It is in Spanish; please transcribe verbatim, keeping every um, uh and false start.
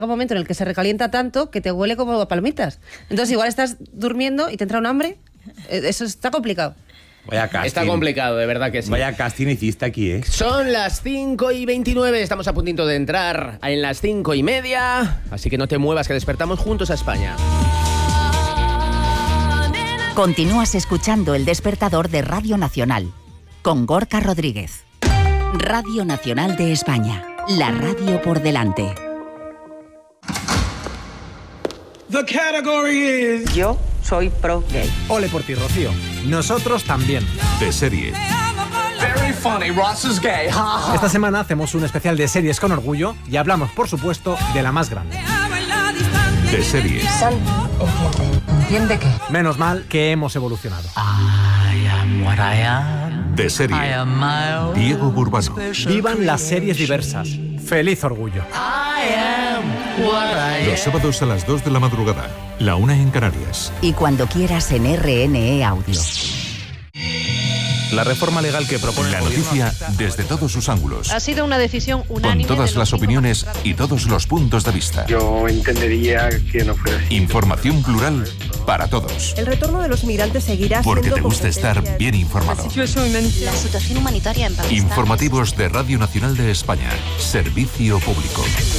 un momento en el que se recalienta tanto que te huele como a palomitas. Entonces igual estás durmiendo y te entra un hambre. Eso está complicado. Vaya casting. Está complicado, de verdad que sí. Vaya casting hiciste aquí, ¿eh? Son las cinco y veintinueve, estamos a puntito de entrar en las cinco y media, así que no te muevas, que despertamos juntos a España. Continúas escuchando El Despertador de Radio Nacional, con Gorka Rodríguez. Radio Nacional de España, la radio por delante. The category is... Yo soy pro gay. Ole por ti, Rocío. Nosotros también. De serie. Very funny, Ross is gay. Esta semana hacemos un especial de series con orgullo y hablamos, por supuesto, de la más grande. De serie. Sal, entiende. ¿Entiende qué? Menos mal que hemos evolucionado. I am what I am. De serie. I am my Diego Burbano. Vivan las series diversas. Feliz orgullo. I am what I am. Los sábados a las dos de la madrugada. La una en Canarias. Y cuando quieras en R N E Audio. La reforma legal que propone La el gobierno noticia afecta... desde todos sus ángulos. Ha sido una decisión unánime. Con todas de los las cinco opiniones magistrados. y todos los puntos de vista. Yo entendería que no fuera así. Información plural para todos. El retorno de los migrantes seguirá Porque siendo te gusta estar competencia- bien informado. La situación humanitaria en Pakistán. Informativos de Radio Nacional de España. Servicio público.